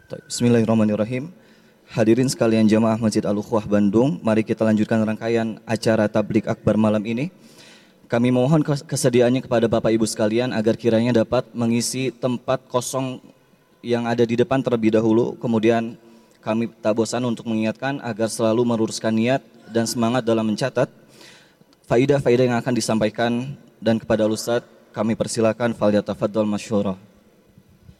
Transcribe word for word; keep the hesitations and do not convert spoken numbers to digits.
Bismillahirrahmanirrahim. Hadirin sekalian jamaah Masjid Al-Ukhuwah Bandung, mari kita lanjutkan rangkaian acara Tablik Akbar malam ini. Kami mohon kesediaannya kepada Bapak Ibu sekalian agar kiranya dapat mengisi tempat kosong yang ada di depan terlebih dahulu. Kemudian kami tak bosan untuk mengingatkan agar selalu meluruskan niat dan semangat dalam mencatat faidah-faidah yang akan disampaikan, dan kepada Ustadz kami persilakan falyatafaddal masyhura.